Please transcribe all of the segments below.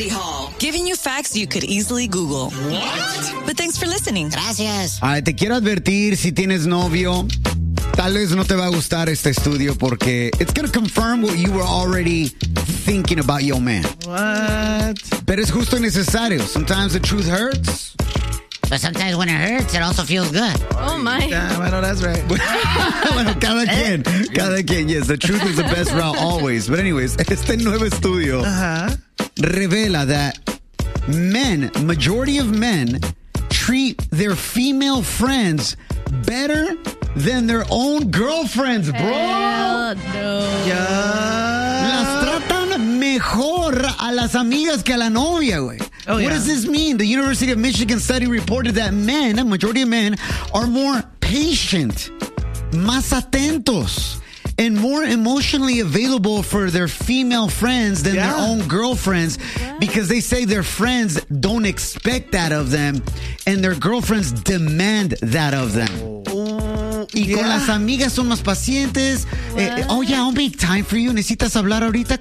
Patty Hall, giving you facts you could easily Google. What? But thanks for listening. Gracias. Te quiero advertir, si tienes novio, tal vez no te va a gustar este estudio porque it's going to confirm what you were already thinking about your man. What? Pero es justo y necesario. Sometimes the truth hurts. But sometimes when it hurts, it also feels good. Oh, my. Damn, I know that's right. Bueno, cada quien. Yes, the truth is the best route always. But anyways, este nuevo estudio revela that majority of men treat their female friends better than their own girlfriends, bro. Hell no. Las tratan mejor a las amigas que a la novia, güey. Oh, What does this mean? The University of Michigan study reported that a majority of men, are more patient, más atentos, and more emotionally available for their female friends than their own girlfriends because they say their friends don't expect that of them and their girlfriends demand that of them. Y con las amigas son más pacientes. I'll make time for you. ¿Necesitas hablar ahorita?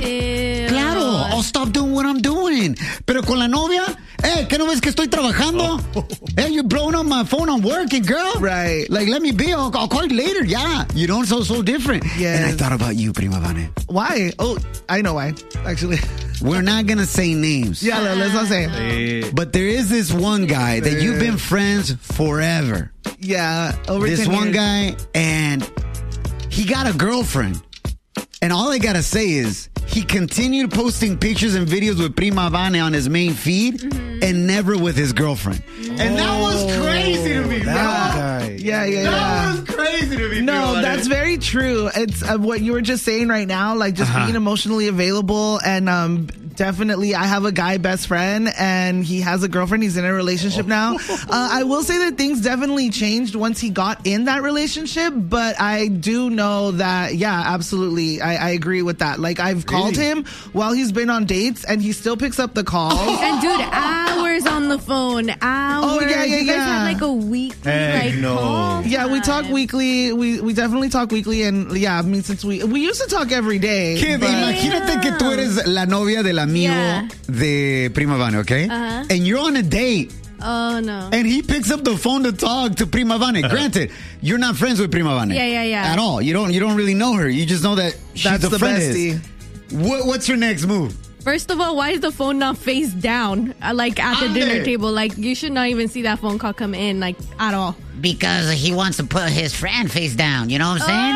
Claro, I'll stop doing what I'm doing. Pero con la novia, ¿qué no ves que estoy trabajando? You're blowing up my phone. I'm working, girl. Right. Like, let me be. I'll call you later. Yeah. You know, so different. Yes. And I thought about you, Prima Vane. Why? Oh, I know why, actually. We're not going to say names. Yeah, let's not say it. But there is this one guy that you've been friends forever. Yeah, over 10 This years. one guy, and he got a girlfriend. And all I got to say is, he continued posting pictures and videos with Prima Vane on his main feed and never with his girlfriend. And that was crazy to me, bro. Yeah. That was crazy to me. No, Prima that's Vane. very true. It's what you were just saying right now, like just being emotionally available. And definitely, I have a guy best friend, and he has a girlfriend. He's in a relationship now. I will say that things definitely changed once he got in that relationship, but I do know that, yeah, absolutely. I agree with that. Like, I've called him while he's been on dates, and he still picks up the calls. And dude, hours on the phone. Hours. Oh, yeah. You guys have like a weekly call. Yeah, we talk weekly. We definitely talk weekly, and yeah, I mean, since we used to talk every day. Kid, imagínate que tú eres la novia del amigo de Prima Vane, okay? And you're on a date. Oh, no. And he picks up the phone to talk to Prima Vane. Granted, you're not friends with Prima Vane. Yeah. At all. You don't really know her. You just know that she's That's a the friend. bestie. What's your next move? First of all, why is the phone not face down, like at the dinner table? Like, you should not even see that phone call come in, like, at all. Because he wants to put his friend face down. You know what I'm saying?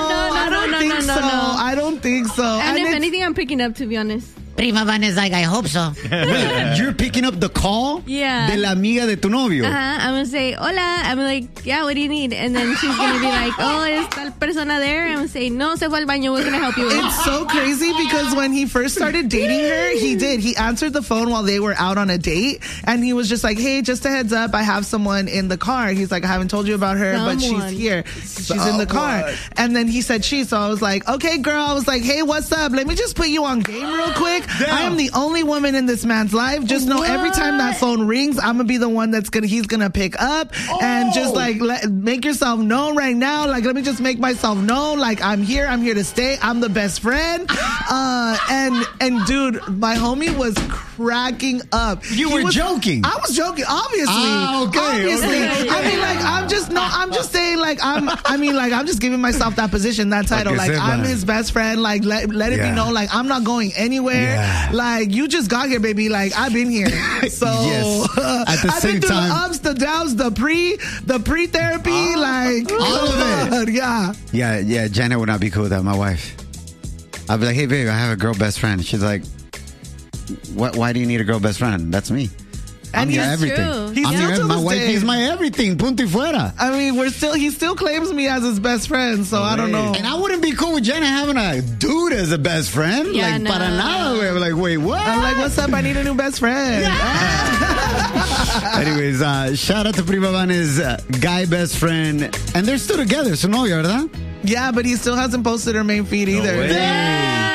I don't think so. I don't think so. And if anything, I'm picking up, to be honest. Prima Vane is like, I hope so. Wait, you're picking up the call Yeah. de la amiga de tu novio. I'm going to say, hola. I'm like, yeah, what do you need? And then she's going to be like, oh, is tal persona there? I'm going to say, no, se fue al baño. We're going to help you. It's so crazy because when he first started dating her, he answered the phone while they were out on a date, and he was just like, hey, just a heads up, I have someone in the car. He's like, I haven't told you about her, but she's here. She's in the car. And then he said so I was like, okay, girl. I was like, hey, what's up? Let me just put you on game real quick. Damn. I am the only woman in this man's life. Just know every time that phone rings, I'm gonna be the one he's gonna pick up, and just like make yourself known right now. Like, let me just make myself known. Like, I'm here to stay. I'm the best friend. And dude, my homie was cracking up. You were joking. I was joking, obviously. Okay. Obviously. I mean, like, I'm just saying, like, I'm just giving myself that position, that title. Like, I'm his best friend. Like, let it be known. Like, I'm not going anywhere. Yeah. Like, you just got here, baby. Like, I've been here. So Yes. At the I've same been through time, the ups, the downs, the pre-therapy, like all of it. Yeah. Yeah, Janet would not be cool with that, my wife. I'd be like, hey, babe, I have a girl best friend. She's like, why do you need a girl best friend? That's me. I'm your everything. True. My wife is my everything. Punto y fuera. I mean, he still claims me as his best friend, so I don't know. And I wouldn't be cool with Janet having a dude as a best friend. Yeah, like, no. para nada. We're like, wait, what? I'm like, what's up? I need a new best friend. Anyways, shout out to Prima Vane's guy best friend. And they're still together. Su novia, ¿verdad? Yeah, but he still hasn't posted her main feed either. Damn.